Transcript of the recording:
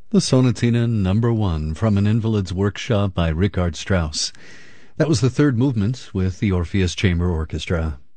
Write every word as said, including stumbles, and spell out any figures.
The Sonatina Number One from An Invalid's Workshop by Richard Strauss. That was the third movement with the Orpheus Chamber Orchestra.